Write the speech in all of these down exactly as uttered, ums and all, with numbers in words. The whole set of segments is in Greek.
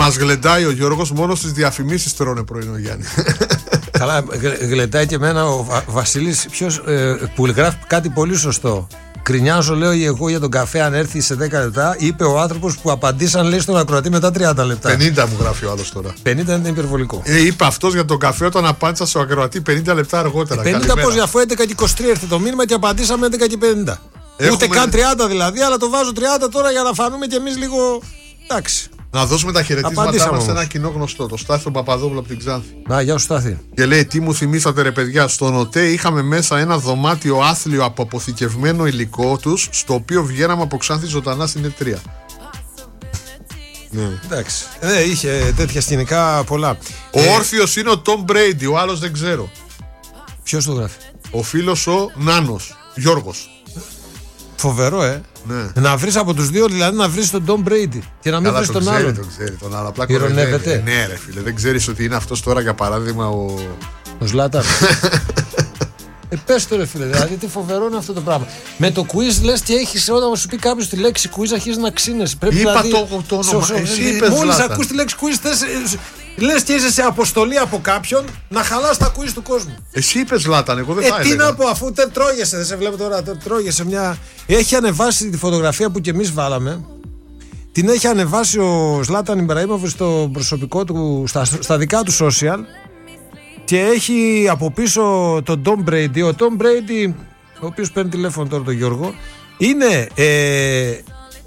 Μας γλεντάει ο Γιώργος, μόνο στις διαφημίσεις τρώνε πρωινό, Γιάννη. Καλά, γλεντάει και εμένα ο Βασίλης, ποιος, ε, που γράφει κάτι πολύ σωστό. Κρινιάζω, λέω εγώ, για τον καφέ αν έρθει σε δέκα λεπτά. Είπε ο άνθρωπος που απαντήσαν, λέει, στον ακροατή μετά τριάντα λεπτά. πενήντα μου γράφει ο άλλος τώρα. πενήντα είναι υπερβολικό. Ε, είπε αυτός για τον καφέ όταν απάντησα στον ακροατή πενήντα λεπτά αργότερα. πενήντα πώς, αφού έντεκα και είκοσι τρία ήρθε το μήνυμα και απαντήσαμε έντεκα και πενήντα. Έχουμε... Ούτε καν τριάντα δηλαδή, αλλά το βάζω τριάντα τώρα για να φανούμε κι εμείς λίγο. Εντάξει. Να δώσουμε τα χαιρετίσματά μας σε ένα κοινό γνωστό, το Στάθιο Παπαδόπουλο από την Ξάνθη. Να, γεια σου Στάθη. Και λέει: τι μου θυμήσατε, ρε παιδιά, στον ΟΤΕ είχαμε μέσα ένα δωμάτιο άθλιο από αποθηκευμένο υλικό τους, στο οποίο βγαίναμε από Ξάνθη ζωντανά συνεδρία. Ναι. Εντάξει. Ε, είχε τέτοια σκηνικά πολλά. Ο ε... όρθιος είναι ο Τόμ Μπρέιντι, ο άλλος δεν ξέρω. Ποιος το γράφει? Ο φίλος ο Νάνος, Γιώργος. Φοβερό, ε. Ναι. Να βρεις από τους δύο, δηλαδή να βρεις τον Τόμ Μπρέιντι και να μην βρεις τον, τον άλλον. Τον ξέρει τον άλλο. Απλά ειρωνεύεται. Ναι, ρε φίλε, δεν ξέρεις ότι είναι αυτός τώρα για παράδειγμα ο. Ο Ζλάταν. Ε, πες το ρε φίλε, δηλαδή τι φοβερό είναι αυτό το πράγμα. Με το quiz λες και έχεις, όταν σου πει κάποιος τη λέξη quiz, αρχίζει να ξύνεσαι. Πρέπει Είπα δηλαδή, το, το όνομα. Σω, εσύ είπες μόλις ακούς τη λέξη quiz, θες, λες και είσαι σε αποστολή από κάποιον να χαλάς τα quiz του κόσμου. Εσύ είπες Ζλάταν, εγώ δεν ε, θα έλεγα. Τι να πω, αφού δεν τρώγεσαι, δεν σε βλέπω τώρα, τρώγεσαι μια. Έχει ανεβάσει τη φωτογραφία που και εμείς βάλαμε. Την έχει ανεβάσει ο Ζλάταν Ιμπραήμοβιτς στο προσωπικό του, στα, στα δικά του social. Και έχει από πίσω τον Tom Brady. Ο Tom Brady, ο οποίος παίρνει τηλέφωνο τώρα τον Γιώργο, είναι ε,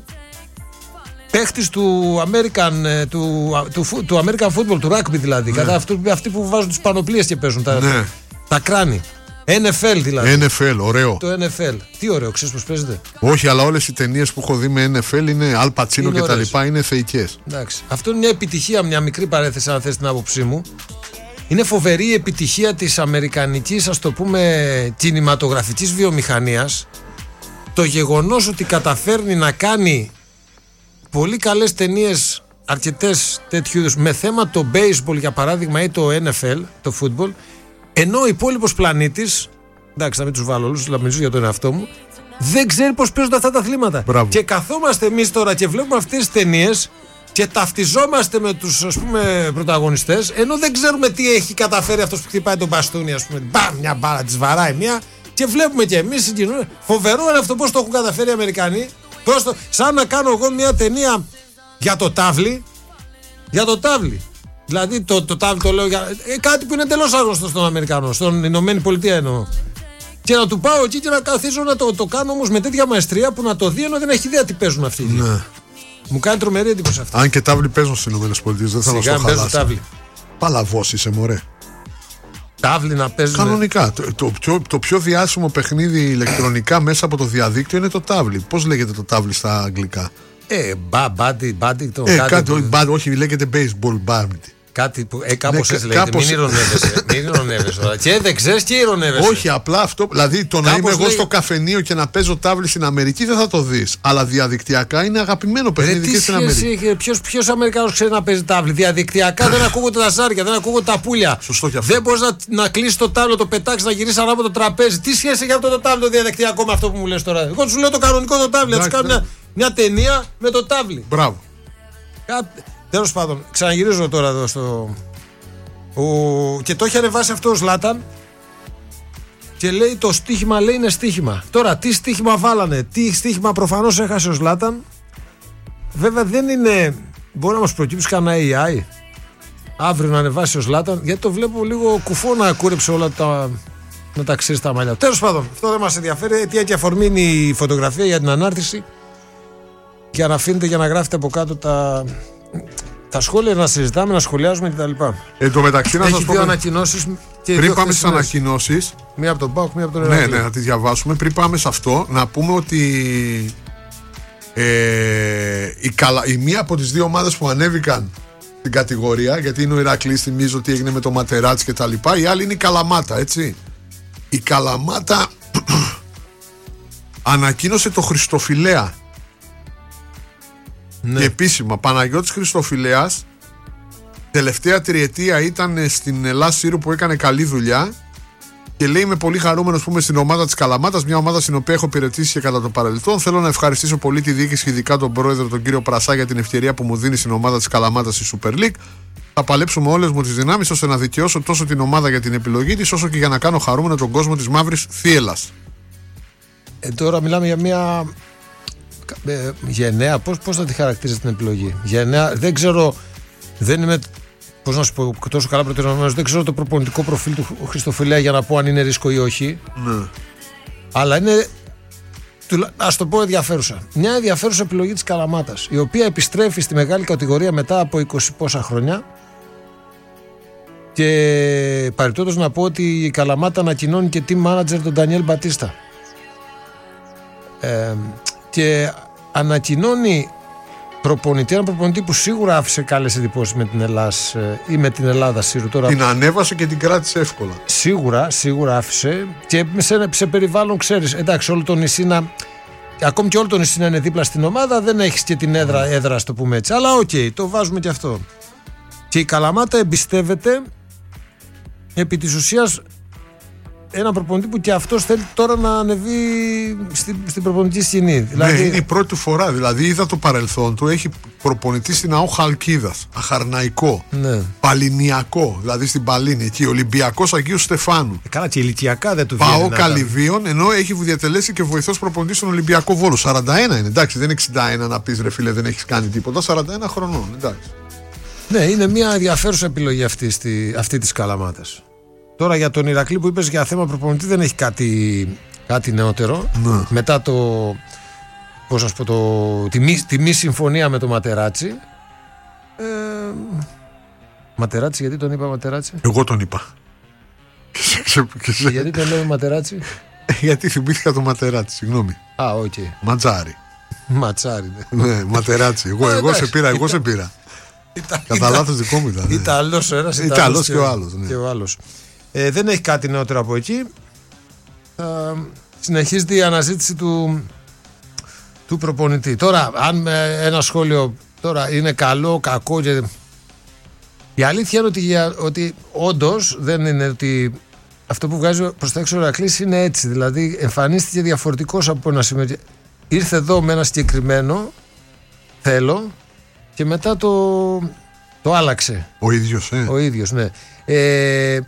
παίχτης του American, του, του, του American Football, του rugby δηλαδή. Ναι. Κατά αυτού, αυτοί που βάζουν τις πανοπλίες και παίζουν τα, ναι. τα κράνη. Εν εφ ελ δηλαδή. εν εφ ελ, ωραίο. Το εν εφ ελ. Τι ωραίο, ξέρεις πως παίζεται? Όχι, αλλά όλες οι ταινίες που έχω δει με εν εφ ελ είναι Αλ Πατσίνο και τα λοιπά, είναι θεϊκές. Εντάξει. Αυτό είναι μια επιτυχία, μια μικρή παρέθεση, αν θες την άποψή μου. Είναι φοβερή η επιτυχία της αμερικανικής, ας το πούμε, κινηματογραφικής βιομηχανίας. Το γεγονός ότι καταφέρνει να κάνει πολύ καλές ταινίες, αρκετές τέτοιου είδους, με θέμα το baseball για παράδειγμα ή το εν εφ ελ, το football, ενώ ο υπόλοιπος πλανήτης, εντάξει, να μην τους βάλω όλους, αλλά μιλήσω για τον εαυτό μου, δεν ξέρει πώς παίζονται αυτά τα αθλήματα. Μπράβο. Και καθόμαστε εμείς τώρα και βλέπουμε αυτές τις ταινίες και ταυτιζόμαστε με τους, ας πούμε, πρωταγωνιστές, ενώ δεν ξέρουμε τι έχει καταφέρει αυτός που χτυπάει τον μπαστούνι, ας πούμε. Μπαμ, μια μπάλα, της βαράει μια, και βλέπουμε και εμείς συγκινούμε. Φοβερό είναι αυτό, πώς το έχουν καταφέρει οι Αμερικανοί. Το, σαν να κάνω εγώ μια ταινία για το τάβλι. Για το τάβλι. Δηλαδή το, το τάβλι το λέω για. Ε, κάτι που είναι εντελώς άγνωστο στον Αμερικανό, στον Ηνωμένη Πολιτεία εννοώ. Και να του πάω εκεί και να καθίσω να το, το κάνω όμως με τέτοια μαεστρία που να το δει ενώ δεν έχει ιδέα τι παίζουν αυτοί. Ναι. Μου κάνει τρομερή εντύπωση αυτό. Αν και τάβλι παίζουν στις Ηνωμένες Πολιτείες, δεν θα μας το χαλάσει. Παλαβός είσαι, μωρέ. Τάβλι να παίζουν. Κανονικά. Το, το, πιο, το πιο διάσημο παιχνίδι ηλεκτρονικά μέσα από το διαδίκτυο είναι το τάβλι. Πώς λέγεται το τάβλι στα αγγλικά? Ε, μπάντι, μπάντι. Το ε, κάτι, κάτι, που... μπάντι, όχι, λέγεται baseball μπάντι. Κάτι που. Ε, κάπως έτσι λέγεται. Κάπως... Μην ειρωνεύεσαι. Μην ειρωνεύεσαι τώρα. Και δεν ξέρεις και ειρωνεύεσαι. Όχι, απλά αυτό. Δηλαδή το κάπως να είμαι εγώ λέγε... στο καφενείο και να παίζω τάβλι στην Αμερική δεν θα το δεις. Αλλά διαδικτυακά είναι αγαπημένο παιχνίδι και στην Αμερική. Ποιος Αμερικάνος ξέρει να παίζει τάβλι? Διαδικτυακά δεν ακούγονται τα ζάρια, δεν ακούγονται τα πουλια. Σωστό και αυτό. Δεν μπορείς να, να κλείσεις το τάβλο, το πετάξεις, να γυρίσεις ανάποδο το τραπέζι. Τι σχέση έχει αυτό το τάβλο διαδικτυακό με αυτό που μου λες τώρα? Εγώ σου λέω το κανονικό το τάβλι. Να του κάνω μια ταινία με το τάβλι. Μπράβο. Τέλος πάντων, ξαναγυρίζω τώρα εδώ στο. Ο... Και το έχει ανεβάσει αυτό ο Ζλάταν και λέει το στοίχημα, λέει, είναι στοίχημα. Τώρα τι στοίχημα βάλανε, τι στοίχημα προφανώς έχασε ο Ζλάταν. Βέβαια δεν είναι. Μπορεί να μας προκύψει κανένα έι άι αύριο να ανεβάσει ο Ζλάταν, γιατί το βλέπω λίγο κουφό να κούρεψε όλα τα μεταξύ στα μαλλιά. Τέλος πάντων, αυτό δεν μας ενδιαφέρει. Αιτία αφορμή είναι η φωτογραφία για την ανάρτηση και αν αφήνετε για να γράφετε από κάτω τα. Τα σχόλια να συζητάμε, να σχολιάζουμε κτλ. Εν τω μεταξύ, να σας πω. Δύο ανακοινώσεις και πριν δύο πάμε στις ανακοινώσεις. Μία από τον ΠΑΟΚ, μία από τον Ηρακλή. Ναι, ναι, να τις διαβάσουμε. Πριν πάμε σε αυτό, να πούμε ότι ε, η, καλα, η μία από τις δύο ομάδες που ανέβηκαν στην κατηγορία, γιατί είναι ο Ηρακλής, θυμίζω ότι έγινε με το Ματεράτς και τα λοιπά, η άλλη είναι η Καλαμάτα, έτσι. Η Καλαμάτα ανακοίνωσε το Χριστοφιλέα. Ναι. Και επίσημα, Παναγιώτης Χριστοφιλέας, τελευταία τριετία ήταν στην Ελλάς Σύρου που έκανε καλή δουλειά Και λέει: είμαι πολύ χαρούμενος που είμαι στην ομάδα της Καλαμάτας, μια ομάδα στην οποία έχω υπηρετήσει και κατά το παρελθόν. Θέλω να ευχαριστήσω πολύ τη διοίκηση και ειδικά τον πρόεδρο, τον κύριο Πρασά, για την ευκαιρία που μου δίνει στην ομάδα της Καλαμάτας στη Super League. Θα παλέψουμε όλες μου τις δυνάμεις ώστε να δικαιώσω τόσο την ομάδα για την επιλογή της, όσο και για να κάνω χαρούμενο τον κόσμο της Μαύρης Θίελας. Ε, τώρα μιλάμε για μια ε, γενναία. Πώς, πώς θα τη χαρακτηρίζει την επιλογή? Γενναία, δεν ξέρω, δεν είμαι, πώς να σου πω, τόσο καλά προτεραιωμένος, δεν ξέρω το προπονητικό προφίλ του Χριστοφιλέα για να πω αν είναι ρίσκο ή όχι. Ναι. Αλλά είναι, ας το πω, ενδιαφέρουσα. Μια ενδιαφέρουσα επιλογή της Καλαμάτας, η οποία επιστρέφει στη μεγάλη κατηγορία μετά από είκοσι πόσα χρόνια. Και παρεπτόντως να πω ότι η Καλαμάτα ανακοινώνει και team manager τον Ντανιέλ Μπατίστα. Ε, και ανακοινώνει προπονητή, ένα προπονητή που σίγουρα άφησε καλές εντυπώσεις με την Ελλάδα ή με την Ελλάδα σίγουρα. Τώρα, την ανέβασε και την κράτησε εύκολα. Σίγουρα, σίγουρα άφησε και σε, σε περιβάλλον, ξέρεις, εντάξει, όλο το νησί να, ακόμη και όλο το νησί να είναι δίπλα στην ομάδα, δεν έχεις και την έδρα, έδρα, ας το πούμε έτσι. Αλλά οκ, okay, το βάζουμε και αυτό. Και η Καλαμάτα εμπιστεύεται επί της ουσίας ένα προπονητή που και αυτός θέλει τώρα να ανεβεί στην, στην προπονητική σκηνή. Δηλαδή... Ναι, είναι η πρώτη του φορά. Δηλαδή είδα το παρελθόν του. Έχει προπονητή στην ΑΟ Χαλκίδας, Αχαρναϊκό, ναι. Παλινιακό, δηλαδή στην Παλίνη, εκεί, Ολυμπιακός Αγίου Στεφάνου. Ε, καλά, και ηλικιακά δεν του βγαίνει. ΠΑΟ Καλυβίων, ενώ έχει διατελέσει και βοηθός προπονητή στον Ολυμπιακό Βόλο. σαράντα ένα είναι, εντάξει, δεν είναι εξήντα ένα να πεις ρε φίλε, δεν έχεις κάνει τίποτα. σαράντα ένα χρονών, εντάξει. Ναι, είναι μια ενδιαφέρουσα επιλογή αυτή, στη, αυτή της Καλαμάτας. Τώρα για τον Ηρακλή που είπες για θέμα προπονητή δεν έχει κάτι, κάτι νεότερο. Ναι. Μετά το, πώς να σου πω, το, τη, μη, τη μη συμφωνία με το Ματεράτσι. Ε, Ματεράτσι, γιατί τον είπα Ματεράτσι? Εγώ τον είπα. Γιατί τον λέω Ματεράτσι? Γιατί θυμήθηκα το Ματεράτσι, συγγνώμη. Α, οκ. Okay. Ματζάρι. Ματσάρι, ναι. Ναι, Ματεράτσι. Εγώ, εγώ σε πήρα, εγώ σε πήρα. Κατά λάθος δικό μου ήταν. Ιταλός ο ένας, Ιταλός και ο άλλος. Και ο άλλος. Ε, δεν έχει κάτι νεότερο από εκεί. Ε, συνεχίζεται η αναζήτηση του, του προπονητή. Τώρα, αν ε, ένα σχόλιο τώρα είναι καλό, κακό και... Η αλήθεια είναι ότι, ότι όντως δεν είναι ότι αυτό που βγάζει προς τα έξω ο Ηρακλής είναι έτσι. Δηλαδή εμφανίστηκε διαφορετικός από ένα σημείο. Ήρθε εδώ με ένα συγκεκριμένο θέλω και μετά το, το άλλαξε. Ο ίδιος, ε. Ο ίδιος, ναι. Ε,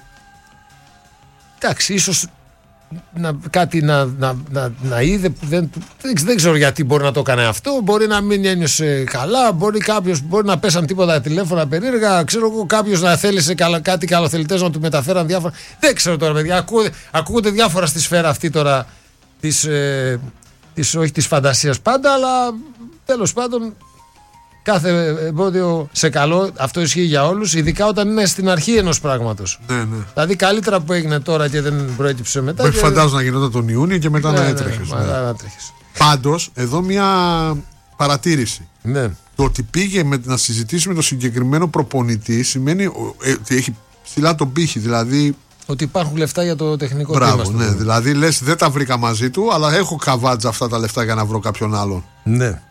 εντάξει, ίσως να, κάτι να, να, να, να είδε, δεν, δεν, δεν ξέρω γιατί μπορεί να το έκανε αυτό, μπορεί να μην ένιωσε καλά, μπορεί κάποιος, μπορεί να πέσαν τίποτα τηλέφωνα περίεργα, ξέρω εγώ, κάποιος να θέλησε καλα, κάτι καλοθελητές να του μεταφέραν διάφορα, δεν ξέρω τώρα παιδιά, ακούγονται, ακούγονται διάφορα στη σφαίρα αυτή τώρα της, ε, της, όχι της φαντασίας πάντα, αλλά τέλος πάντων κάθε εμπόδιο σε καλό, αυτό ισχύει για όλους, ειδικά όταν είναι στην αρχή ενός πράγματος. Ναι, ναι. Δηλαδή καλύτερα που έγινε τώρα και δεν προέκυψε μετά. Δεν και... φαντάζομαι να γινόταν τον Ιούνιο και μετά ναι, να ναι, έτρεχες. Ναι, ναι. Να έτρεχες. Πάντως, εδώ μια παρατήρηση. Ναι. Το ότι πήγε με, να συζητήσει με τον συγκεκριμένο προπονητή σημαίνει ε, ότι έχει ψηλά τον πύχη. Δηλαδή. Ότι υπάρχουν λεφτά για το τεχνικό τμήμα. Μπράβο, ναι. Δηλαδή λες δεν τα βρήκα μαζί του, αλλά έχω καβάτζα αυτά τα λεφτά για να βρω κάποιον άλλον. Ναι.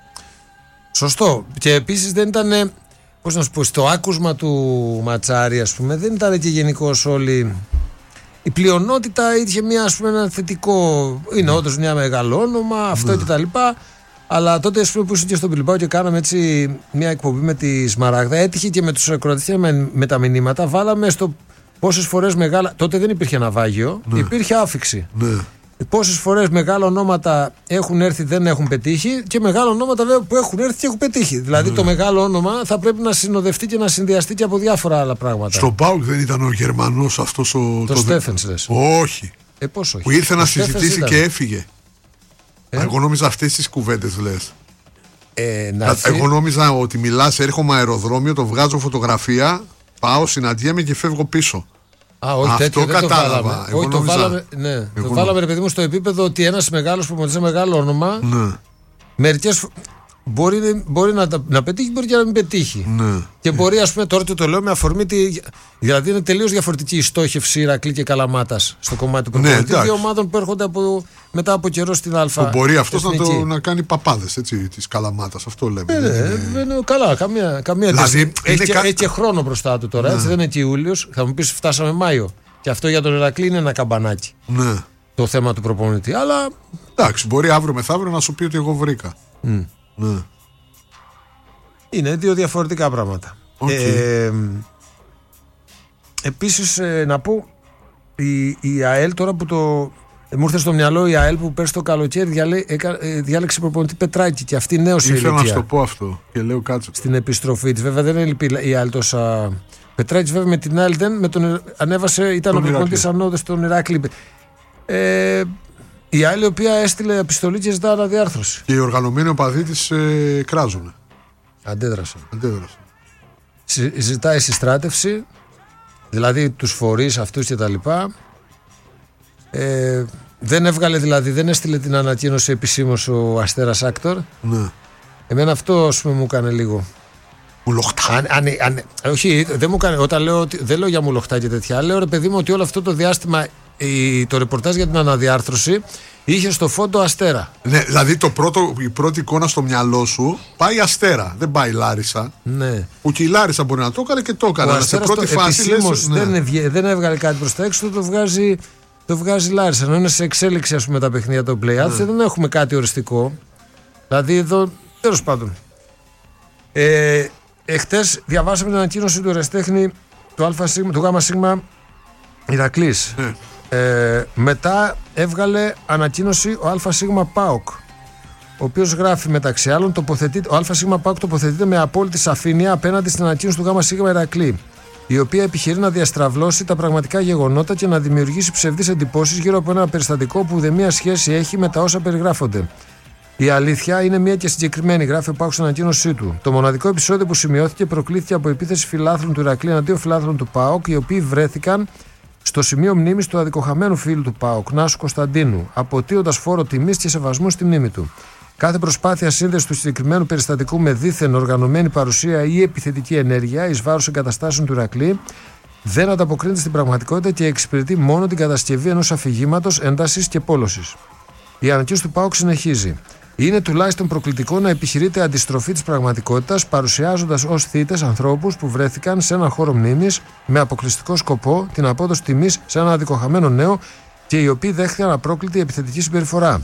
Σωστό. Και επίσης δεν ήταν, πώς να σου πω, στο άκουσμα του Ματσάρη, ας πούμε, δεν ήταν και γενικώς όλοι. Η πλειονότητα είχε μια, ας πούμε, ένα θετικό. Είναι mm. όντως μια μεγάλο όνομα, αυτό mm. κτλ. Αλλά τότε, ας πούμε, που ήσουν και στον Πιλμπάο και κάναμε έτσι μια εκπομπή με τη Σμαράγδα, έτυχε και με τους ακροατές με, με τα μηνύματα, βάλαμε στο πόσες φορές μεγάλα. Τότε δεν υπήρχε ναυάγιο, mm. υπήρχε άφιξη. Mm. Πόσες φορές μεγάλα ονόματα έχουν έρθει, δεν έχουν πετύχει, και μεγάλα ονόματα βέβαια που έχουν έρθει και έχουν πετύχει. Δηλαδή mm. το μεγάλο όνομα θα πρέπει να συνοδευτεί και να συνδυαστεί και από διάφορα άλλα πράγματα. Στο ΠΑΟΚ δεν ήταν ο Γερμανός αυτός ο. Το, το Στέφενς λες. Όχι. Ε, πώς όχι. Που ήρθε ο να συζητήσει και έφυγε. Ε? Εγώ νόμιζα αυτές τις κουβέντες λες. Ε, να Εγώ νόμιζα ότι μιλάς, έρχομαι αεροδρόμιο, το βγάζω φωτογραφία, πάω, συναντιέμαι και φεύγω πίσω. Α, όχι, αυτό τέτοιο, δεν κατάλαβα. Το βάλαμε. Εγώ όχι, το νόμιζα... βάλαμε, ναι, Εγώ το νόμιζα... βάλαμε, ρε παιδί μου, στο επίπεδο ότι ένας μεγάλος προπονητής, ένα μεγάλο όνομα, ναι. μερικές μπορεί, μπορεί να, να πετύχει, μπορεί και να μην πετύχει. Ναι. Και μπορεί, ας πούμε, τώρα το λέω με αφορμή. Τη, δηλαδή είναι τελείως διαφορετική η στόχευση Ηρακλή και Καλαμάτας στο κομμάτι του προπονητή. Ναι, δύο ομάδων που έρχονται από, μετά από καιρό στην Α. Που μπορεί αυτός να, το, να κάνει παπάδες της Καλαμάτας. Αυτό λέμε. Ε, ναι, είναι... είναι καλά, καμία, καμία δηλαδή, έχει, κα... έχει και χρόνο μπροστά του τώρα. Ναι. Έτσι, δεν είναι και Ιούλιος. Θα μου πεις, φτάσαμε Μάιο. Και αυτό για τον Ηρακλή είναι ένα καμπανάκι. Ναι. Το θέμα του προπονητή. Αλλά. Εντάξει, μπορεί αύριο μεθαύριο να σου πει ότι εγώ βρήκα. Mm. Ναι. Είναι δύο διαφορετικά πράγματα. Okay. Ε, επίσης ε, να πω η, η ΑΕΛ τώρα που το. Ε, μου ήρθε στο μυαλό η ΑΕΛ που πέρσι το καλοκαίρι διαλέ, έκα, ε, διάλεξε προπονητή Πετράκη και αυτή νέος ηλικία. Ήθελα να σου το πω αυτό και λέω κάτσε. Στην επιστροφή της. Βέβαια δεν έλειπε η ΑΕΛ τόσα. Πετράκης βέβαια με την ΑΕΛ δεν, με τον, ανέβασε, ήταν τον ο προπονητής ανώδες στον Ηράκλη. Ε, η ΑΕΛ η οποία έστειλε επιστολή και ζητά αναδιάρθρωση. Και οι οργανωμένοι οπαδοί της ε, κράζουν. Αντέδρασαν. Αντέδρασαν. Ζητάει συστράτευση, δηλαδή τους φορείς αυτούς και τα λοιπά. Ε, δεν έβγαλε δηλαδή, δεν έστειλε την ανακοίνωση επισήμως ο Αστέρας Άκτορ. Ναι. Εμένα αυτό ας πούμε μου έκανε λίγο. Μουλοχτά. Αν, αν, αν, όχι, δεν μου έκανε, όταν λέω, δεν λέω για μουλοχτά και τέτοια. Λέω ρε παιδί μου ότι όλο αυτό το διάστημα η, το ρεπορτάζ για την αναδιάρθρωση είχε στο φόντο Αστέρα. Ναι, δηλαδή το πρώτο, η πρώτη εικόνα στο μυαλό σου πάει Αστέρα, δεν πάει Λάρισα. Ναι. Που και η Λάρισα μπορεί να το έκανε και το έκανε. Αλλά σε πρώτη φάση λες, ναι. δεν, εβγε, δεν έβγαλε κάτι προς τα έξω, το βγάζει, το βγάζει Λάρισα. Ενώ είναι σε εξέλιξη ας πούμε τα παιχνίδια των play-outs, ναι. Δεν έχουμε κάτι οριστικό. Δηλαδή εδώ, τέλος πάντων. Ε, Εχθές διαβάσαμε την ανακοίνωση του ερασιτέχνη του, ΑΣ, του ΓΣ Ηρακλής. Ναι. Ε, μετά έβγαλε ανακοίνωση ο ΑΣ ΠΑΟΚ, ο οποίος γράφει μεταξύ άλλων ο ΑΣ ΠΑΟΚ τοποθετείται με απόλυτη σαφήνεια απέναντι στην ανακοίνωση του ΓΣ Ηρακλή, η οποία επιχειρεί να διαστραβλώσει τα πραγματικά γεγονότα και να δημιουργήσει ψευδείς εντυπώσεις γύρω από ένα περιστατικό που ουδέμια σχέση έχει με τα όσα περιγράφονται. Η αλήθεια είναι μία και συγκεκριμένη, γράφει ο ΠΑΟΚ στην ανακοίνωσή του. Το μοναδικό επεισόδιο που σημειώθηκε προκλήθηκε από επίθεση φιλάθλων του Ηρακλή εναντίον φιλάθλων του ΠΑΟΚ, οι οποίοι βρέθηκαν στο σημείο μνήμης του αδικοχαμένου φίλου του ΠΑΟΚ, Νάσου Κωνσταντίνου, αποτείοντας φόρο τιμής και σεβασμού στη μνήμη του. Κάθε προσπάθεια σύνδεση του συγκεκριμένου περιστατικού με δίθεν οργανωμένη παρουσία ή επιθετική ενέργεια εις βάρος εγκαταστάσεων του Ηρακλή δεν ανταποκρίνεται στην πραγματικότητα και εξυπηρετεί μόνο την κατασκευή ενός αφηγήματος έντασης και πόλωσης. Η ανακοίνωση του ΠΑΟΚ συνεχίζει. Είναι τουλάχιστον προκλητικό να επιχειρείται αντιστροφή της πραγματικότητας, παρουσιάζοντας ως θύτες ανθρώπους που βρέθηκαν σε έναν χώρο μνήμης με αποκλειστικό σκοπό την απόδοση τιμής σε έναν αδικοχαμένο νέο και οι οποίοι δέχτηκαν απρόκλητη επιθετική συμπεριφορά.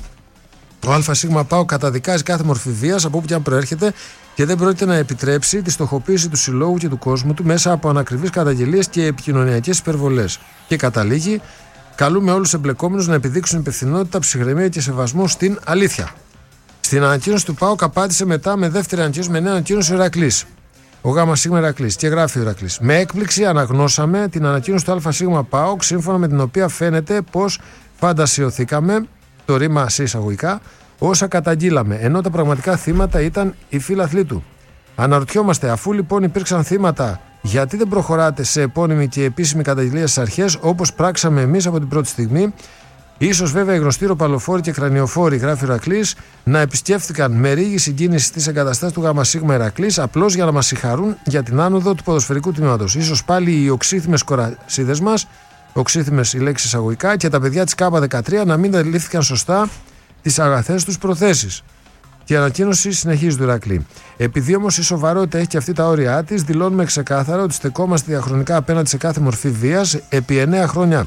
Ο ΑΣ ΠΑΟΚ καταδικάζει κάθε μορφή βίας από όπου και αν προέρχεται και δεν πρόκειται να επιτρέψει τη στοχοποίηση του συλλόγου και του κόσμου του μέσα από ανακριβείς καταγγελίες και επικοινωνιακές υπερβολές. Και καταλήγει, καλούμε όλους τους εμπλεκόμενους να επιδείξουν υπευθυνότητα, ψυχραιμία και σεβασμό στην αλήθεια. Στην ανακοίνωση του ΠΑΟΚ απάντησε μετά με δεύτερη ανακοίνωση με νέα ανακοίνωση ο Ηρακλής. Ο ΓΣ Ηρακλής. Και γράφει ο Ηρακλής. Με έκπληξη αναγνώσαμε την ανακοίνωση του ΑΣ ΠΑΟΚ, σύμφωνα με την οποία φαίνεται πως φαντασιωθήκαμε, το ρήμα σε εισαγωγικά, όσα καταγγείλαμε, ενώ τα πραγματικά θύματα ήταν οι φίλαθλοι του. Αναρωτιόμαστε, αφού λοιπόν υπήρξαν θύματα, γιατί δεν προχωράτε σε επώνυμη και επίσημη καταγγελία στις αρχές, όπως πράξαμε εμείς από την πρώτη στιγμή. Ίσως βέβαια οι γνωστοί ροπαλοφόροι και κρανιοφόροι, γράφει ο Ηρακλής, να επισκέφθηκαν με ρίγη συγκίνηση στις εγκαταστάσεις του ΓΣ Ηρακλής απλώς για να μας συγχαρούν για την άνοδο του ποδοσφαιρικού τμήματος. Ίσως πάλι οι οξύθυμες κορασίδες μας, οξύθυμες η λέξη εισαγωγικά, και τα παιδιά της Κ δεκατρία να μην αντιλήφθηκαν σωστά τις αγαθές τους προθέσεις. Και η ανακοίνωση συνεχίζει του Ηρακλή. Επειδή όμως η σοβαρότητα έχει και αυτή τα όρια της, δηλώνουμε ξεκάθαρα ότι στεκόμαστε διαχρονικά απέναντι σε κάθε μορφή βίας επί εννέα χρόνια.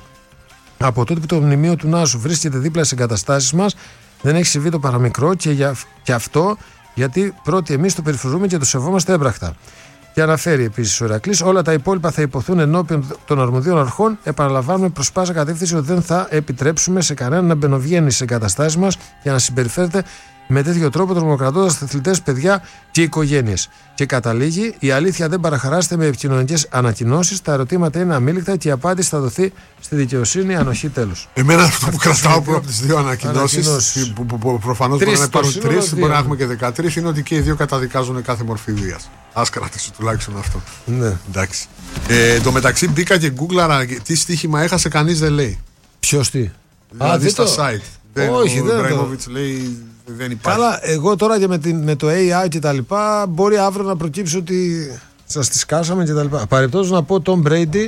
Από τότε που το μνημείο του Νάσου βρίσκεται δίπλα στις εγκαταστάσεις μας, δεν έχει συμβεί το παραμικρό και, για, και αυτό γιατί πρώτοι εμείς το περιφρουρούμε και το σεβόμαστε έμπρακτα. Και αναφέρει επίσης ο Ηρακλής, όλα τα υπόλοιπα θα υποθούν ενώπιον των αρμοδίων αρχών. Επαναλαμβάνουμε προς πάσα κατεύθυνση ότι δεν θα επιτρέψουμε σε κανέναν να μπαινοβγαίνει στις εγκαταστάσεις μας για να συμπεριφέρεται με τέτοιο τρόπο, τρομοκρατώντας αθλητές, παιδιά και οικογένειες. Και καταλήγει, η αλήθεια δεν παραχαράσσεται με επικοινωνικές ανακοινώσεις, τα ερωτήματα είναι αμήλικτα και η απάντηση θα δοθεί στη δικαιοσύνη, ανοχή, τέλος. Εμένα αυτό που κρατάω από τις δύο ανακοινώσεις, που, που, που προφανώς μπορεί να υπάρχουν τρεις, μπορεί να έχουμε και δεκατρείς, είναι ότι και οι δύο καταδικάζουν κάθε μορφή βίας. Ας κρατήσω τουλάχιστον αυτό. Ναι. Εντάξει. Ε, εν τω μεταξύ μπήκα και γκούγκλαρα τι στοίχημα έχασε, κανείς δεν λέει. Ποιος τι? Δηλαδή Α, στα το... site. Δεν, όχι, ο δεν Ιμπραήμοβιτς λέει δεν υπάρχει. Καλά, εγώ τώρα και με, την, με το έι άι και τα λοιπά, μπορεί αύριο να προκύψει ότι σας τη σκάσαμε και τα λοιπά. Παρεπτόντως να πω, Tom Brady,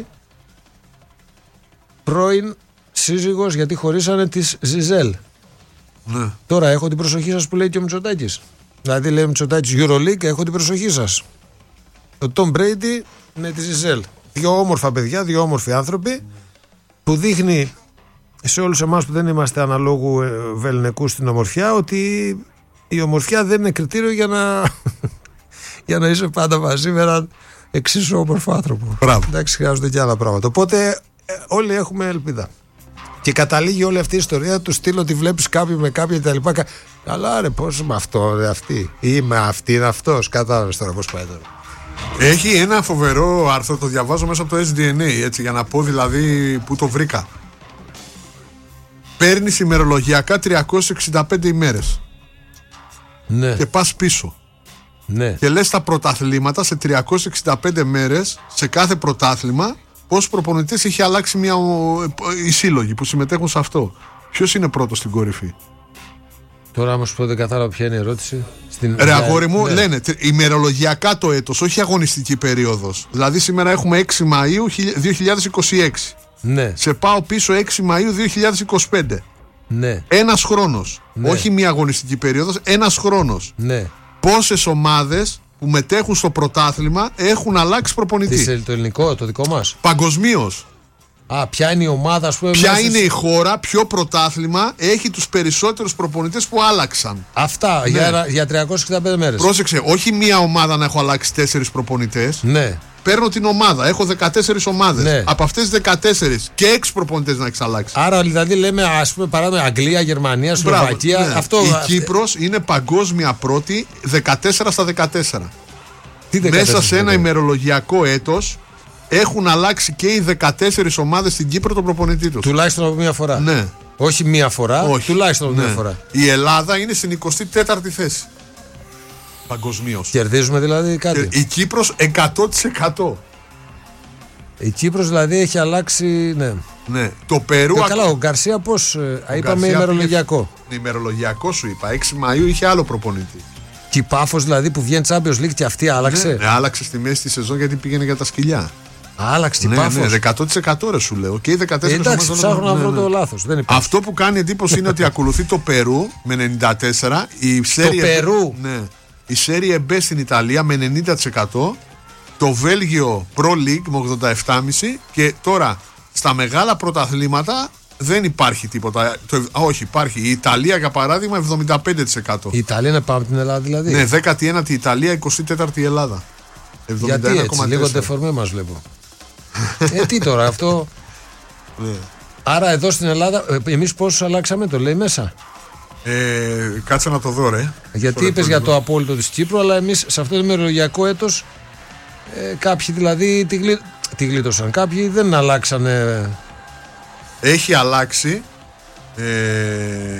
πρώην σύζυγος, γιατί χωρίσανε, της Ζιζέλ. Ναι. Τώρα έχω την προσοχή σας που λέει και ο Μητσοτάκης. Δηλαδή λέει ο Μητσοτάκης EuroLeague, έχω την προσοχή σας. Ο Tom Brady είναι τη Ζιζέλ. Δύο όμορφα παιδιά, δύο όμορφοι άνθρωποι. που δείχνει σε όλους εμάς που δεν είμαστε αναλόγου βεληνικού στην ομορφιά ότι η ομορφιά δεν είναι κριτήριο για να, για να είσαι πάντα μαζί με έναν εξίσου όμορφο άνθρωπο. Μπράβο. Εντάξει, χρειάζονται και άλλα πράγματα. Οπότε όλοι έχουμε ελπίδα. Και καταλήγει όλη αυτή η ιστορία του στυλ ότι βλέπεις κάποιον με κάποιον κτλ. Αλλά ρε, πώς με αυτό, ρε, αυτή. Ή με αυτή είναι αυτός. Κατάλαβες τώρα πώς πάει τώρα. Έχει ένα φοβερό άρθρο, το διαβάζω μέσα από το ες ντι εν έι, έτσι, για να πω δηλαδή που το βρήκα. Παίρνεις ημερολογιακά τριακόσιες εξήντα πέντε ημέρες. Ναι. Και πας πίσω. Ναι. Και λες τα πρωταθλήματα σε τριακόσιες εξήντα πέντε μέρες, σε κάθε πρωτάθλημα, πόσους προπονητές έχει αλλάξει μια, οι σύλλογοι που συμμετέχουν σε αυτό. Ποιος είναι πρώτος στην κορυφή? Τώρα άμα σου πω δεν κατάλαβα ποια είναι η ερώτηση. Στην... Ρε αγόρι μου, ναι. λένε ημερολογιακά το έτος, όχι αγωνιστική περίοδος. Δηλαδή σήμερα έχουμε έξι Μαΐου δύο χιλιάδες είκοσι έξι. Ναι. Σε πάω πίσω έξι Μαΐου δύο χιλιάδες είκοσι πέντε. Ναι. Ένας χρόνος. Ναι. Όχι μία αγωνιστική περίοδος, ένας χρόνος. Ναι. Πόσες ομάδες που μετέχουν στο πρωτάθλημα έχουν αλλάξει προπονητή? Τι, το ελληνικό, το δικό μας. Παγκοσμίως. Α, ποια είναι η ομάδα, ας πούμε. Ποια μέσα είναι σε... η χώρα, ποιο πρωτάθλημα έχει τους περισσότερους προπονητές που άλλαξαν? Αυτά, ναι. για, για τριακόσιες εξήντα πέντε μέρες. Πρόσεξε, όχι μία ομάδα να έχω αλλάξει τέσσερις προπονητές. Ναι. Παίρνω την ομάδα, έχω δεκατέσσερις ομάδες. Ναι. Από αυτές τις δεκατέσσερις και έξι προπονητές να έχεις αλλάξει. Άρα δηλαδή λέμε, ας πούμε, παράδειγμα Αγγλία, Γερμανία, Σλοβακία. Ναι. Αυτό... Η Κύπρος είναι παγκόσμια πρώτη δεκατέσσερα στα δεκατέσσερα. Τι Μέσα σε ένα ημερολογιακό έτος έχουν αλλάξει και οι δεκατέσσερις ομάδες στην Κύπρο τον προπονητή τους. Τουλάχιστον από μία φορά. Ναι. Όχι μία φορά, Όχι. τουλάχιστον από Ναι. μία φορά. Η Ελλάδα είναι στην εικοστή τέταρτη θέση. Παγκοσμίως. Κερδίζουμε δηλαδή κάτι. Και η Κύπρος εκατό τοις εκατό. Η Κύπρος δηλαδή έχει αλλάξει. Ναι. Ναι. Το Περού. Ε, καλά, ο Γκαρσία πώς. Ε, είπαμε Γκαρσία ημερολογιακό. Πήγε... Ημερολογιακό σου είπα. έξι Μαΐου είχε άλλο προπονητή. Και η Πάφος δηλαδή που βγαίνει Champions League και αυτή άλλαξε. Ναι, ναι, άλλαξε στη μέση τη σεζόν γιατί πήγαινε για τα σκυλιά. Άλλαξε την Ναι, Πάφος. ναι, εκατό τοις εκατό ρε σου λέω. Και οι δεκατέσσερις Ε, εντάξει, ομάδες ψάχνω να ναι, βρω ναι. το λάθος. Δεν υπάρχει. Αυτό που κάνει εντύπωση είναι ότι ακολουθεί το Περού με ενενήντα τέσσερα. Η Το Περού. Ναι. Η Serie B στην Ιταλία με ενενήντα τοις εκατό. Το Βέλγιο Pro League με ογδόντα επτά κόμμα πέντε. Και τώρα στα μεγάλα πρωταθλήματα δεν υπάρχει τίποτα. Το, α, όχι, υπάρχει. Η Ιταλία για παράδειγμα εβδομήντα πέντε τοις εκατό. Η Ιταλία είναι πάνω από την Ελλάδα δηλαδή. Ναι, δέκατη ένατη η Ιταλία, εικοστή τέταρτη η Ελλάδα. εβδομήντα ένα κόμμα τέσσερα. Γιατί έτσι, λίγο ντεφορμέ μας βλέπω. ε, τι τώρα, αυτό. Ναι. Άρα εδώ στην Ελλάδα, ε, εμείς πόσους αλλάξαμε, το λέει μέσα. Ε, κάτσε να το δω, ρε. Γιατί είπες για το απόλυτο της Κύπρου, αλλά εμείς σε αυτό το ημερολογιακό έτος ε, κάποιοι δηλαδή τη, γλί... τη γλίτωσαν. Κάποιοι δεν αλλάξανε. Έχει αλλάξει. Ε...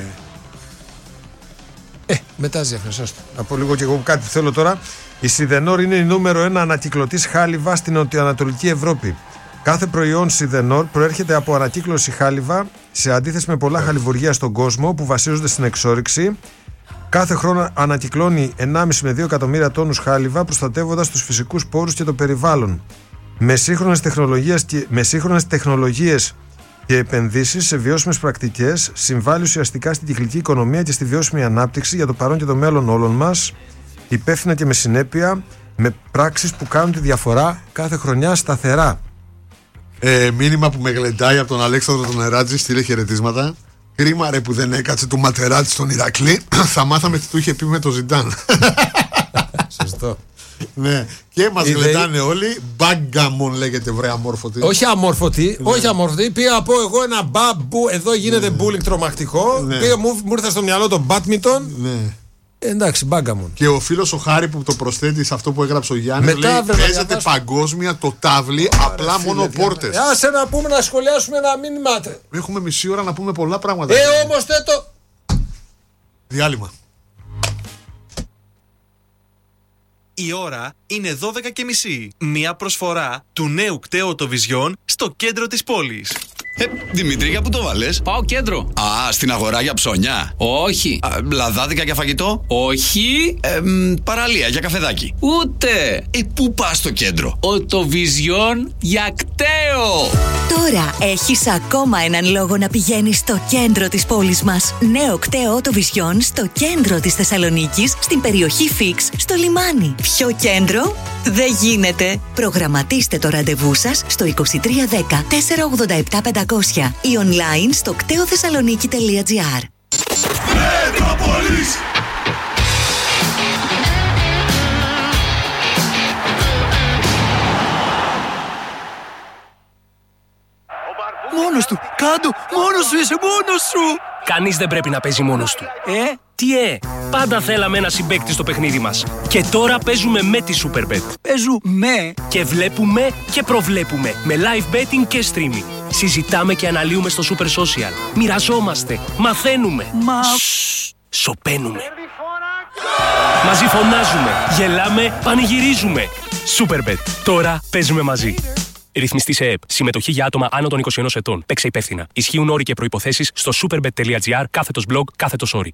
Ε, μετά διαφέρεσαι. Να πω λίγο και εγώ κάτι που θέλω τώρα. Η Σιδενόρ είναι η νούμερο ένα ανακυκλωτής χάλιβα στην νοτιοανατολική Ευρώπη. Κάθε προϊόν Σιδενόρ προέρχεται από ανακύκλωση χάλιβα, σε αντίθεση με πολλά χαλιβουργεία στον κόσμο που βασίζονται στην εξόρυξη. Κάθε χρόνο ανακυκλώνει ενάμιση με δύο εκατομμύρια τόνους χάλιβα, προστατεύοντας τους φυσικούς πόρους και το περιβάλλον. Με σύγχρονες τεχνολογίες και, με σύγχρονες τεχνολογίες και επενδύσεις σε βιώσιμες πρακτικές, συμβάλλει ουσιαστικά στην κυκλική οικονομία και στη βιώσιμη ανάπτυξη για το παρόν και το μέλλον όλων μας, υπεύθυνα και με συνέπεια, με πράξεις που κάνουν τη διαφορά κάθε χρονιά σταθερά. Ε, μήνυμα που με γλεντάει από τον Αλέξανδρο τον Νεράτζη, στείλε χαιρετίσματα. Κρίμα ρε που δεν έκατσε του Ματεράτσι στον Ηρακλή. Θα μάθαμε τι του είχε πει με το Ζιντάν. Σωστό. Ναι. Και μας Είδε... γλεντάνε όλοι. Μπάγκαμον λέγεται βρε αμόρφωτη. Όχι αμόρφωτη, ναι. όχι αμόρφωτη. Πήγα να πω εγώ ένα μπαμπού. Εδώ γίνεται ναι. bullying τρομακτικό. Ναι. Πήγα, μου, μου ήρθε στο μυαλό το μπάτμιντον. Ναι. Εντάξει, μπάγκαμον. Και ο φίλος ο Χάρη που το προσθέτει σε αυτό που έγραψε ο Γιάννης λέει παίζεται παγκόσμια το τάβλι, απλά φίλε, μόνο πόρτες. Άσε να πούμε να σχολιάσουμε ένα μήνυμα. Έχουμε μισή ώρα να πούμε πολλά πράγματα. Ε, όμως δεν το... Διάλειμμα. Η ώρα είναι δώδεκα και μισή. Μία προσφορά του νέου κταίου Autovisión στο κέντρο της πόλης. Ε, Δημήτρη, για πού το βάλες? Πάω κέντρο. Α, στην αγορά για ψώνια. Όχι. Α, λαδάδικα για φαγητό. Όχι. Ε, μ, παραλία για καφεδάκι. Ούτε. Ε, πού πας στο κέντρο? Autovisión για κταίο. Τώρα έχεις ακόμα έναν λόγο να πηγαίνεις στο κέντρο της πόλης μας. Νέο κταίο Autovisión στο κέντρο της Θεσσαλονίκης, στην περιοχή Φίξ, στο λιμάνι. Ποιο κέντρο? Δεν γίνεται. Προγραμματίστε το ραντεβού σας στο είκοσι τρία δέκα τετρακόσια ογδόντα επτά πεντακόσια. οκτακόσια ή online στο κταίο θεσσαλονίκη τελεία τζι άρ. Μετρόπολης. Μόνος του, κάτω, μόνος σου είσαι, μόνος σου. Κανείς δεν πρέπει να παίζει μόνος του. Ε, τι ε, πάντα θέλαμε ένα συμπαίκτη στο παιχνίδι μας. Και τώρα παίζουμε με τη Superbet. Παίζουμε και βλέπουμε και προβλέπουμε με live betting και streaming. Συζητάμε και αναλύουμε στο Super Social. Μοιραζόμαστε, μαθαίνουμε. Μα... Σσσ, σωπαίνουμε. Μαζί φωνάζουμε, γελάμε, πανηγυρίζουμε. Superbet. Τώρα παίζουμε μαζί. Ρυθμιστή σε ΕΕΠ. Συμμετοχή για άτομα άνω των είκοσι ενός ετών. Παίξε υπεύθυνα. Ισχύουν όροι και προϋποθέσεις στο superbet τελεία τζι άρ κάθετος blog κάθετος όροι.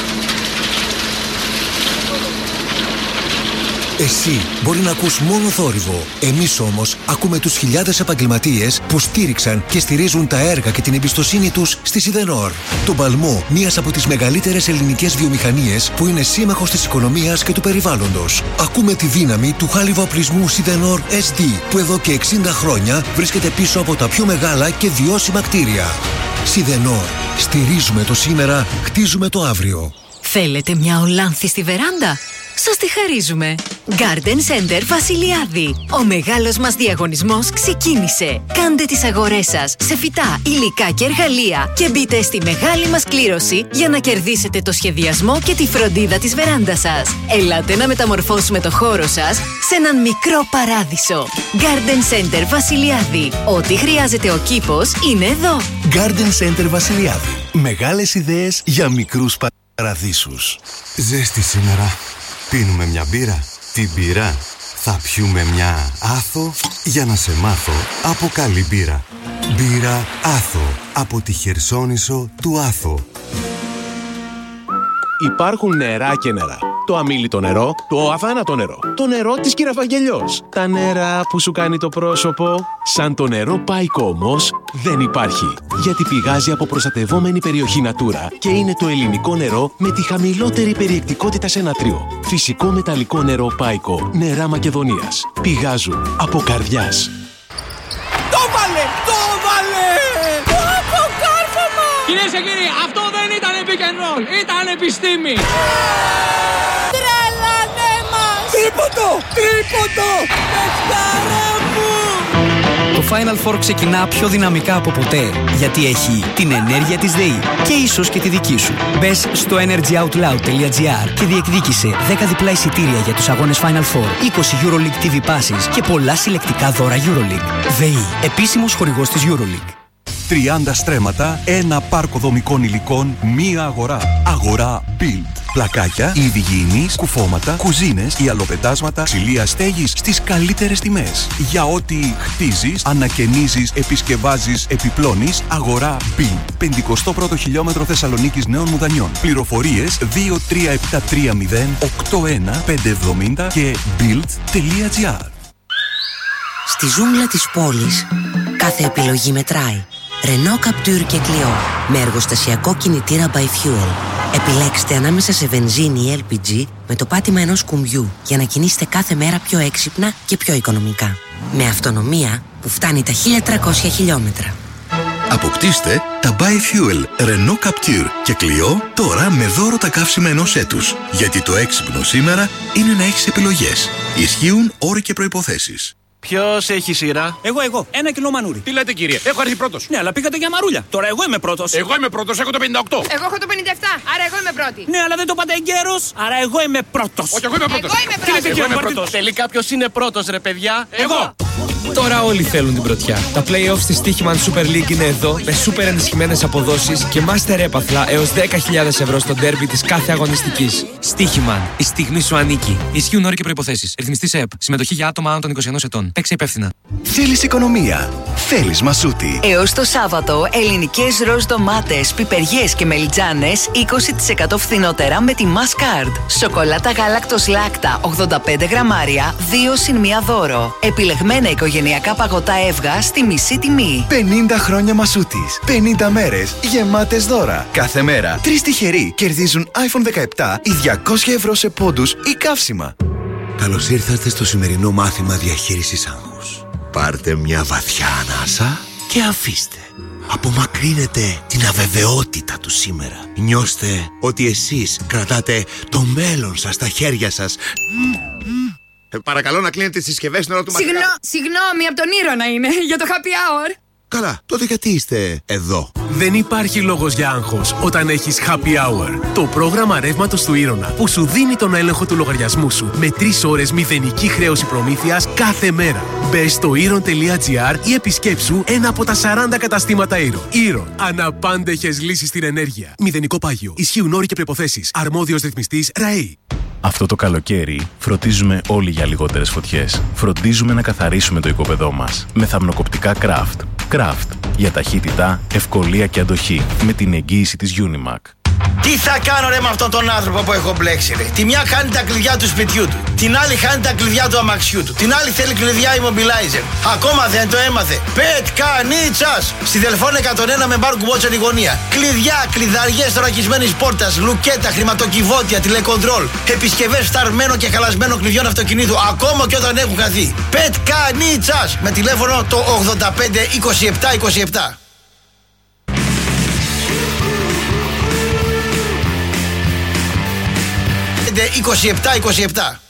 Εσύ μπορεί να ακούς μόνο θόρυβο. Εμείς όμως ακούμε τους χιλιάδες επαγγελματίες που στήριξαν και στηρίζουν τα έργα και την εμπιστοσύνη τους στη Σιδενόρ. Το παλμό μιας από τις μεγαλύτερες ελληνικές βιομηχανίες που είναι σύμμαχος της οικονομίας και του περιβάλλοντος. Ακούμε τη δύναμη του χάλιβου οπλισμού Σιδενόρ ες ντι που εδώ και εξήντα χρόνια βρίσκεται πίσω από τα πιο μεγάλα και βιώσιμα κτίρια. Σιδενόρ. Στηρίζουμε το σήμερα, χτίζουμε το αύριο. Θέλετε μια ολάνθη στη βεράντα? Σας τη χαρίζουμε. Garden Center Βασιλιάδη. Ο μεγάλος μας διαγωνισμός ξεκίνησε. Κάντε τις αγορές σας σε φυτά, υλικά και εργαλεία και μπείτε στη μεγάλη μας κλήρωση για να κερδίσετε το σχεδιασμό και τη φροντίδα της βεράντας σας. Ελάτε να μεταμορφώσουμε το χώρο σας σε έναν μικρό παράδεισο. Garden Center Βασιλιάδη. Ό,τι χρειάζεται ο κήπος είναι εδώ. Garden Center Βασιλιάδη. Μεγάλες ιδέες για μικρούς παραδείσους. Ζέστη σήμερα. Πίνουμε μια μπύρα. Την μπύρα θα πιούμε μια Άθο για να σε μάθω από καλή μπύρα. Μπύρα Άθο από τη Χερσόνησο του Άθο. Υπάρχουν νερά και νερά. Το αμίλητο νερό, το αβάνατο νερό, το νερό της κυρία Βαγγελιός. Τα νερά που σου κάνει το πρόσωπο. Σαν το νερό Πάικο όμως δεν υπάρχει. Γιατί πηγάζει από προστατευόμενη περιοχή Natura και είναι το ελληνικό νερό με τη χαμηλότερη περιεκτικότητα σε νατρίο. Φυσικό μεταλλικό νερό Πάικο. Νερά Μακεδονίας. Πηγάζουν από καρδιάς. Το βάλε! Το βάλε! Το κάρφωμα! Κυρίες και κύριοι, αυτό δεν ήταν pick and roll, ήταν επιστήμη! Τρελανέ μας! Τρίποντο! Τρίποντο! Πεσκάρα μου! Το Final Four ξεκινά πιο δυναμικά από ποτέ, γιατί έχει την ενέργεια της ΔΕΗ και ίσως και τη δική σου. Μπες στο energy out loud τελεία τζι άρ και διεκδίκησε δέκα διπλά εισιτήρια για τους αγώνες Final Four, είκοσι EuroLeague τι βι passes και πολλά συλλεκτικά δώρα EuroLeague. ΔΕΗ, επίσημος χορηγός της EuroLeague. τριάντα στρέμματα, ένα πάρκο δομικών υλικών, μία αγορά. Αγορά Build. Πλακάκια, είδη υγιεινής, κουφώματα, κουζίνες, ιαλοπετάσματα, ξυλία στέγης στις καλύτερες τιμές. Για ό,τι χτίζεις, ανακαινίζεις, επισκευάζεις, επιπλώνεις, αγορά Build. πενηκοστό πρώτο χιλιόμετρο Θεσσαλονίκης Νέων Μουδανιών. Πληροφορίες δύο τρία επτά τρία μηδέν οκτώ ένα πέντε επτά μηδέν και build τελεία τζι άρ. Στη ζούγκλα της πόλης, κάθε επιλογή μετράει. Renault Captur και Clio με εργοστασιακό κινητήρα by fuel. Επιλέξτε ανάμεσα σε βενζίνη ή ελ πι τζι με το πάτημα ενός κουμπιού για να κινήσετε κάθε μέρα πιο έξυπνα και πιο οικονομικά. Με αυτονομία που φτάνει τα χίλια τριακόσια χιλιόμετρα. Αποκτήστε τα by fuel Renault Captur και Clio τώρα με δώρο τα καύσιμα ενός έτους. Γιατί το έξυπνο σήμερα είναι να έχεις επιλογές. Ισχύουν όροι και προϋποθέσεις. Ποιος έχει σειρά? Εγώ, εγώ. Ένα κιλό μανούρι. Τι λέτε, κύριε? Έχω έρθει πρώτος. Ναι, αλλά πήγατε για μαρούλια. Τώρα εγώ είμαι πρώτος. Εγώ είμαι πρώτος, έχω το πενήντα οκτώ. Εγώ έχω το πενήντα επτά, άρα εγώ είμαι πρώτη. Ναι, αλλά δεν το πάτε εγκαίρος, άρα εγώ είμαι πρώτος. Όχι, εγώ είμαι πρώτος. Εγώ είμαι πρώτος. Τι λέτε, κύριε πρώτος? Τελικά ποιος είναι πρώτος, ρε παιδιά? Εγώ. Τώρα όλοι θέλουν την πρωτιά. Τα play-offs της Stichman Super League είναι εδώ με super ενισχυμένες αποδόσεις και master έπαθλα έως δέκα χιλιάδες ευρώ στο ντέρμπι της κάθε αγωνιστικής. Stichman, η στιγμή σου ανήκει. Ισχύουν όροι και προϋποθέσεις. Ρυθμιστής ΕΕΠ. Συμμετοχή για άτομα άνω των είκοσι ενός ετών. Παίξε υπεύθυνα. Θέλεις οικονομία. Θέλεις Μασούτη. Έως το Σάββατο, ελληνικές ροζ ντομάτες, πιπεριές και μελιτζάνες είκοσι τοις εκατό φθηνότερα με τη Masscard. Σοκολάτα γάλακτος Λάκτα ογδόντα πέντε γραμμάρια, δύο συν μία δώρο. Επιλεγμένα οικογενειακά παγωτά Εύγα στη μισή τιμή. πενήντα χρόνια Μασούτης. πενήντα μέρες γεμάτες δώρα. Κάθε μέρα τρεις τυχεροί κερδίζουν άιφον δεκαεπτά ή διακόσια ευρώ σε πόντους ή καύσιμα. Καλώς ήρθατε στο σημερινό μάθημα διαχείρισης άγχους. Πάρτε μια βαθιά ανάσα και αφήστε. απομακρύνετε την αβεβαιότητα του σήμερα. Νιώστε ότι εσείς κρατάτε το μέλλον σας στα χέρια σας. Ε, παρακαλώ να κλείνετε τις συσκευές στην ώρα του μαθητά. Συγνώ, συγγνώμη, από τον Ήρωνα είναι, για το happy hour. Καλά, τότε γιατί είστε εδώ? Δεν υπάρχει λόγος για άγχος όταν έχεις Happy Hour. Το πρόγραμμα ρεύματος του Ήρωνα που σου δίνει τον έλεγχο του λογαριασμού σου με τρεις ώρες μηδενική χρέωση προμήθειας κάθε μέρα. Μπες στο ήρων τελεία τζι άρ ή επισκέψου ένα από τα σαράντα καταστήματα Ήρων. Ήρων. Αναπάντεχες λύσεις στην ενέργεια. Μηδενικό πάγιο. Ισχύουν όροι και προϋποθέσεις. Αρμόδιος ρυθμιστής ΡΑΕΗ. Αυτό το καλοκαίρι φροντίζουμε όλοι για λιγότερες φωτιές. Φροντίζουμε να καθαρίσουμε το οικόπεδό μας με θαμνοκοπτικά Craft. Craft για ταχύτητα, ευκολία και αντοχή με την εγγύηση της Unimac. Τι θα κάνω ρε με αυτόν τον άνθρωπο που έχω μπλέξει ρε? Τη μια χάνει τα κλειδιά του σπιτιού του, την άλλη χάνει τα κλειδιά του αμαξιού του, την άλλη θέλει κλειδιά immobilizer. Ακόμα δεν το έμαθε. Πετκανίτσας! Στη Δελφών εκατόν ένα με μπαρ κουμπότσεν η γωνία. Κλειδιά, κλειδαριές θωρακισμένης πόρτας, λουκέτα, χρηματοκιβώτια, τηλεκοντρόλ, επισκευές φταρμένων και χαλασμένων κλειδιών αυτοκινήτου, ακόμα και όταν έχουν χαθεί. Πετκανίτσας! Με τηλέφωνο το ογδόντα πέντε είκοσι επτά είκοσι επτά. είκοσι επτά είκοσι επτά.